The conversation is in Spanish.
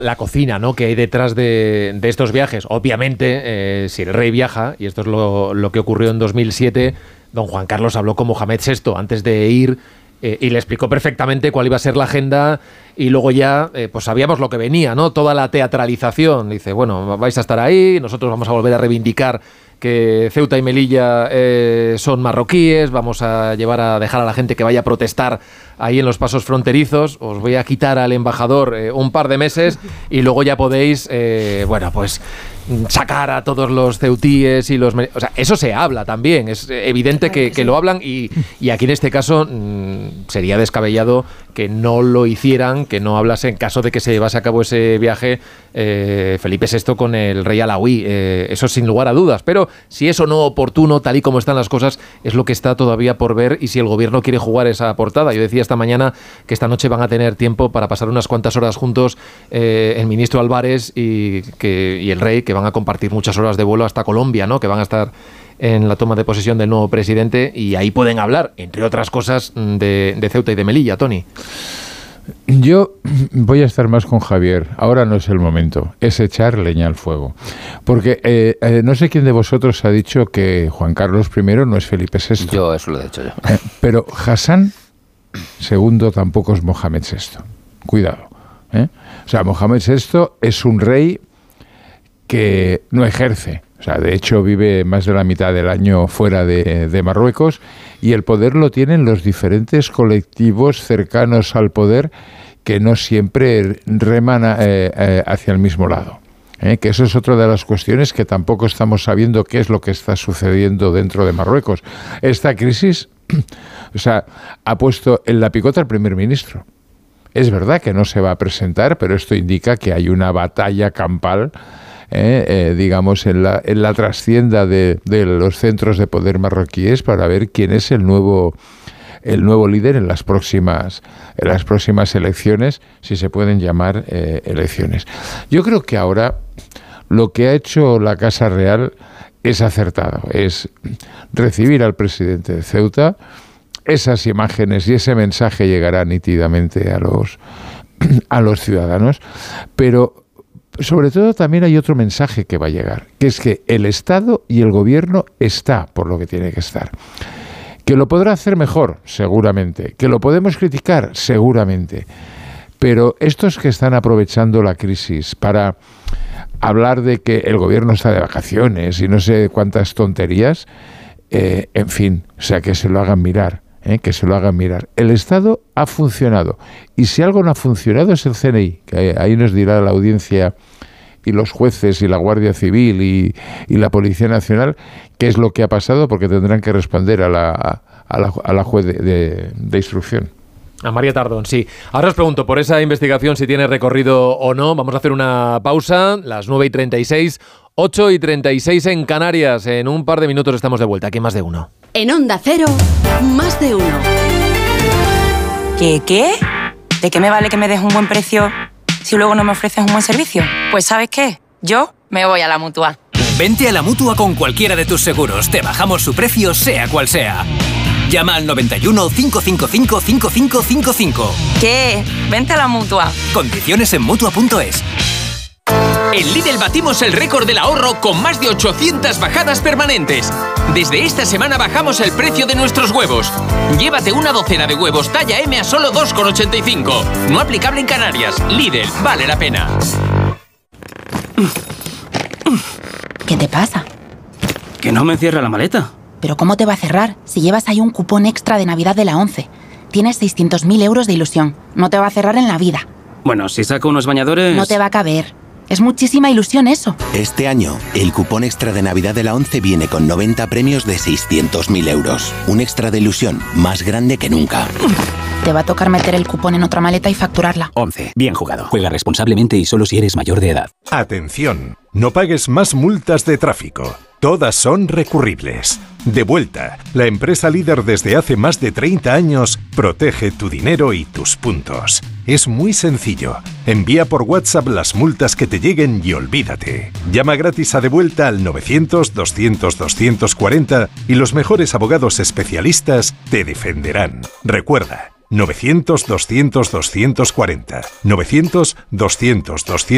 la cocina, ¿no?, que hay detrás de estos viajes. Obviamente, si el rey viaja, y esto es lo que ocurrió en 2007, don Juan Carlos habló con Mohamed VI antes de ir y le explicó perfectamente cuál iba a ser la agenda, y luego ya pues sabíamos lo que venía, ¿no? Toda la teatralización. Dice, bueno, vais a estar ahí, nosotros vamos a volver a reivindicar que Ceuta y Melilla son marroquíes, vamos a dejar a la gente que vaya a protestar ahí en los pasos fronterizos, os voy a quitar al embajador un par de meses y luego ya podéis, pues sacar a todos los ceutíes y los... O sea, eso se habla también, es evidente que lo hablan, y aquí en este caso sería descabellado que no lo hicieran, que no hablase, en caso de que se llevase a cabo ese viaje, Felipe VI con el rey alauí, eso sin lugar a dudas. Pero si eso no oportuno, tal y como están las cosas, es lo que está todavía por ver, y si el gobierno quiere jugar esa portada. Yo decía esta mañana que esta noche van a tener tiempo para pasar unas cuantas horas juntos el ministro Álvarez y el rey, que van a compartir muchas horas de vuelo hasta Colombia, ¿no?, que van a estar en la toma de posesión del nuevo presidente, y ahí pueden hablar, entre otras cosas, de Ceuta y de Melilla. Tony. Yo voy a estar más con Javier. Ahora no es el momento, es echar leña al fuego. Porque no sé quién de vosotros ha dicho que Juan Carlos I no es Felipe VI. Yo, eso lo he dicho yo. Pero Hassan II tampoco es Mohamed VI. Cuidado. O sea, Mohamed VI es un rey que no ejerce. O sea, de hecho vive más de la mitad del año fuera de Marruecos, y el poder lo tienen los diferentes colectivos cercanos al poder, que no siempre reman hacia el mismo lado. Que eso es otra de las cuestiones, que tampoco estamos sabiendo qué es lo que está sucediendo dentro de Marruecos. Esta crisis, o sea, ha puesto en la picota al primer ministro. Es verdad que no se va a presentar, pero esto indica que hay una batalla campal, digamos, en la trascienda de los centros de poder marroquíes, para ver quién es el nuevo líder en las próximas elecciones, si se pueden llamar elecciones. Yo creo que ahora lo que ha hecho la Casa Real es acertado, es recibir al presidente de Ceuta. Esas imágenes y ese mensaje llegará nítidamente a los ciudadanos, pero sobre todo también hay otro mensaje que va a llegar, que es que el Estado y el Gobierno está por lo que tiene que estar. Que lo podrá hacer mejor, seguramente. Que lo podemos criticar, seguramente. Pero estos que están aprovechando la crisis para hablar de que el Gobierno está de vacaciones y no sé cuántas tonterías, en fin, o sea, que se lo hagan mirar. Que se lo hagan mirar. El Estado ha funcionado, y si algo no ha funcionado es el CNI, que ahí nos dirá la audiencia y los jueces y la Guardia Civil y la Policía Nacional qué es lo que ha pasado, porque tendrán que responder a la juez de instrucción. A María Tardón, sí. Ahora os pregunto por esa investigación, si tiene recorrido o no. Vamos a hacer una pausa, las 9:36, 8:36 en Canarias. En un par de minutos estamos de vuelta. Aquí Más de Uno. En Onda Cero, Más de Uno. ¿Qué? ¿De qué me vale que me des un buen precio si luego no me ofreces un buen servicio? Pues ¿sabes qué? Yo me voy a la Mutua. Vente a la Mutua con cualquiera de tus seguros. Te bajamos su precio, sea cual sea. Llama al 91 555 5555. ¿Qué? Vente a la Mutua. Condiciones en Mutua.es. En Lidl batimos el récord del ahorro con más de 800 bajadas permanentes. Desde esta semana bajamos el precio de nuestros huevos. Llévate una docena de huevos talla M a solo 2,85. No aplicable en Canarias. Lidl, vale la pena. ¿Qué te pasa? Que no me cierra la maleta. ¿Pero cómo te va a cerrar si llevas ahí un cupón extra de Navidad de la ONCE? Tienes 600.000 euros de ilusión. No te va a cerrar en la vida. Bueno, si saco unos bañadores... No te va a caber. Es muchísima ilusión eso. Este año, el cupón extra de Navidad de la ONCE viene con 90 premios de 600.000 euros. Un extra de ilusión más grande que nunca. Te va a tocar meter el cupón en otra maleta y facturarla. ONCE. Bien jugado. Juega responsablemente y solo si eres mayor de edad. Atención. No pagues más multas de tráfico. Todas son recurribles. Devuelta, la empresa líder desde hace más de 30 años, protege tu dinero y tus puntos. Es muy sencillo. Envía por WhatsApp las multas que te lleguen y olvídate. Llama gratis a Devuelta al 900-200-240 y los mejores abogados especialistas te defenderán. Recuerda, 900-200-240. 900-200-240.